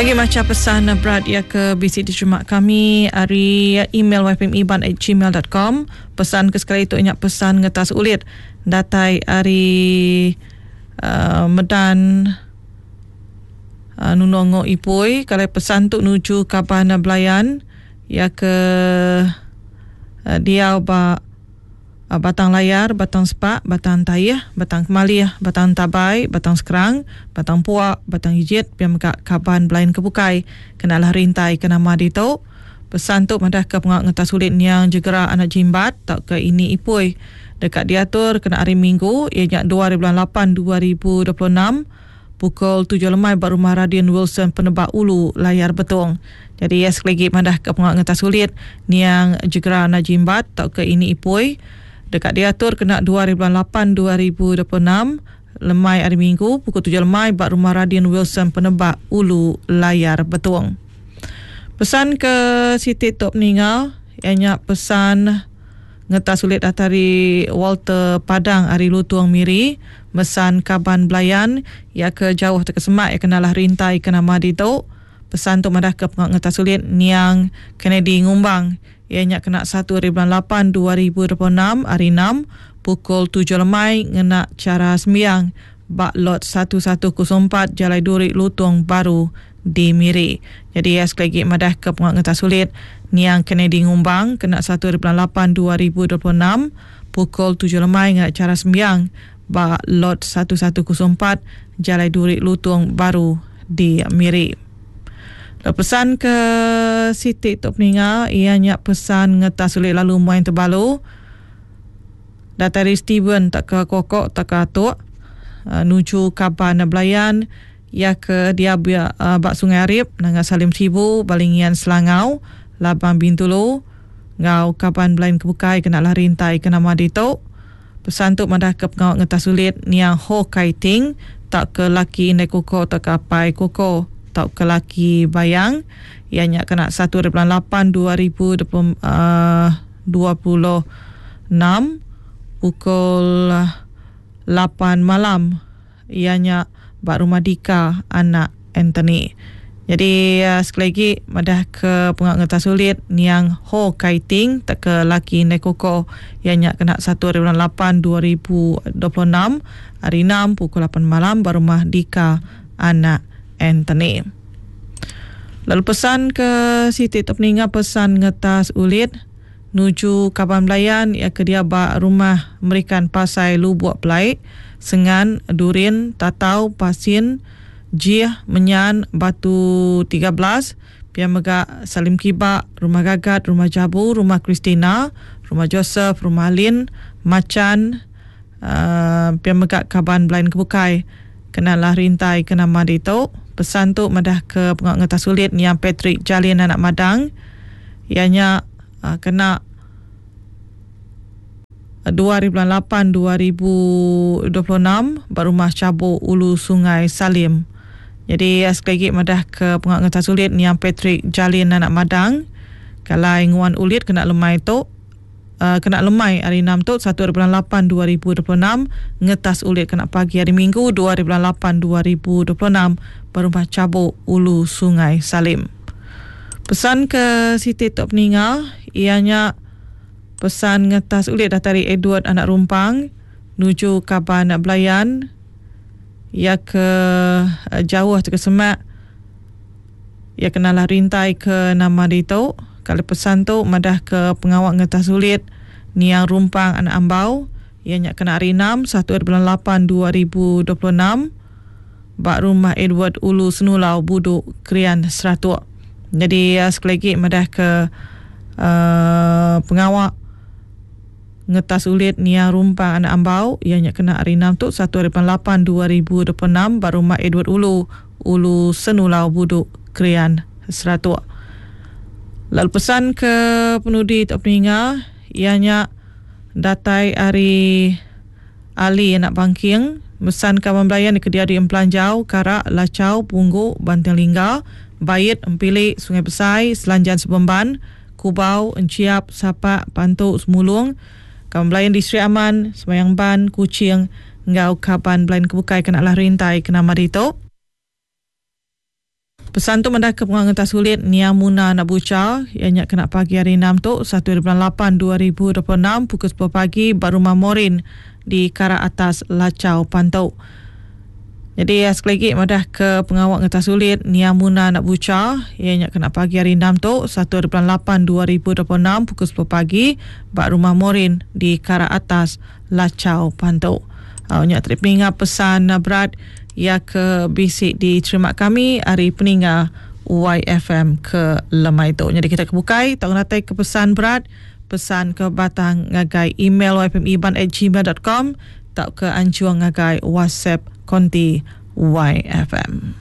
Lagi macam pesan berat ya ke bisi diterima kami ari email ypmiban@gmail.com. Pesan ke sekali itu ingat pesan ngetas ulit datai ari medan nunongo ipoi kalau pesan tu nuju Kabana Belayan ya ke dia batang layar, batang sepak, batang tayah, batang kemalih, batang tabai, batang sekerang, batang puak, batang hijit, biar meka Kaban Belayan kebukai, kenalah rintai kena madi tau. Pesan tu madah ke pengak ngetas sulit yang jegera anak jimbat, tak ke ini ipui. Dekat diatur kena hari Minggu, ianya 2 bulan 8 2026, pukul 7 lemai bar rumah Radian Wilson Penebak Ulu, layar Betong. Jadi ya sekali lagi madah ke pengak ngetas sulit yang jegera anak jimbat, tak ke ini ipui. Dekat diatur kena 2 bulan 8 2026, lemai hari Minggu, pukul 7 lemai bar rumah Radian Wilson Penebak Ulu, layar Betong. Pesan ke Siti Tok Meninggal, ianya pesan ngetas sulit atari Walter Padang Ari Lutuang Miri, mesan Kaban Belayan ya ke jauh terkesemak ya kenalah rintai kena madi tau. Pesan tu madah ke ngetas sulit niang Kennedy Ngumbang, ianya kena 1 bulan 8 2026 hari 6 pukul 7 lemai ngena cara sembiang bak lot 1104 Jalai Duri Lutuang Baru di Miri. Jadi ya sekali lagi madah ke ngetas sulit niang Kennedy Ngumbang kena 1 bulan 8 2026 pukul 7 lemai ngena cara sembiang bak lot 1104 Jalai Duri Lutuang Baru di Miri. Pesan ke Siti Tok Meninggal, ianya pesan ngetas sulit lalu main terbalu datari Steven tak ke kokok tak ke atuk nuju Kabana Belayan ya ke dia bak Sungai Arif nanga Salim Sibu Balingian Selangau Labang Bintulu ngau Kaban Belayan kebukai kena lah rintai kena madi tau. Pesan tu madah ke pengawak ngetas sulit niang ho kaiting tak ke laki indai koko tak ke apai koko tak ke laki bayang ianya kena 1 bulan 8 2026 pukul 8 malam ianya bak rumah Dika anak Anthony. Jadi sekali lagi madah ke pengak ngetas sulit niang ho kaiting tak ke laki indai koko ianya kena 1 bulan 8 2026 hari 6 pukul 8 malam bak rumah Dika anak Anthony. Lalu pesan ke Siti Tok Meninggal, pesan ngetas ulit nuju Kaban Belayan ya ke dia bak rumah Merikan Pasai Lubuak Pelai Sengan Durin Tatau Pasin Jih Menyan Batu 13 Pia Megak Salim Kibak Rumah Gagat Rumah Jabu Rumah Kristina Rumah Joseph Rumah Lin Macan Pia Megak Kaban Belayan kebukai kenalah rintai kena madi tau. Pesan tu madah ke pengak ngetas sulit yang Patrick Jalin anak Madang ianya kena 2 bulan 8 2026 barumah Cabuk Ulu Sungai Salim. Jadi sekali lagi madah ke pengak ngetas sulit yang Patrick Jalin anak Madang kalai nguan ulit kena lemai tu kena lemai hari 6 tu 1 bulan 8 2026 ngetas ulit kena pagi hari Minggu 2 bulan 8 2026 berumah Cabuk Ulu Sungai Salim. Pesan ke Siti Tok Meninggal ianya pesan ngetas ulit dari Edward anak Rumpang nuju Kabana Belayan ya ke jauh terkesemak ya kenalah rintai ke nama ditau. Kalau pesan tu madah ke pengawak ngetas sulit niang Rumpang anak Ambau ianya kena hari 6 1 bulan 8 2026 bak rumah Edward Ulu Senulau Buduk Krian Seratuk. Jadi sekali lagi madah ke pengawak ngetas ulit niang Rumpang anak Ambau ianya kena hari 6 tu 1 bulan 8 2026 bak rumah Edward Ulu Senulau Buduk Krian Seratuk. Lalu pesan ke penudi Tok Meninggal ianya datai ari Ali anak Bangking mesan Kaban Belayan di Kediari Empelanjau Karak Lacau Punggu Banting Lingga Bait Empili Sungai Besai Selanjan Sebemban Kubau Enciap Sapak Pantuk Semulung Kaban Belayan Distrik Aman Semayang Ban Kuching ngau Kaban Belayan kebukai kena lah rintai kena marito. Pesan tu mendak ke pengangan tak sulit Nia Muna nak buca ianya kena pagi hari 6 tu 1/8/2026 pukul 10 pagi baru Mamorin di Kara Atas Lacau Pantau. Jadi sekali lagi mendak ke pengawak ngetas sulit Nia Muna nak buca ianya kena pagi hari 6 tu 1/8/2026 pukul 10 pagi baru Mamorin di Kara Atas Lacau Pantau. Nyak trip ninga pesan berat ya ke bisik diterima kami hari peninga YFM ke lemai tu. Jadi kita kebukai tak natai ke pesan berat, pesan ke batang ngagai email yfmiban@gmail.com tak ke anjuang ngagai WhatsApp konti YFM.